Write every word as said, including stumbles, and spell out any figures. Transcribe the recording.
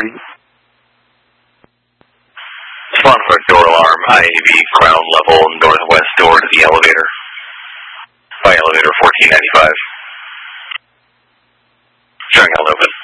forty. Spawn for door alarm, I A V, ground level, northwest door to the elevator. By elevator fourteen ninety-five. Showing held open.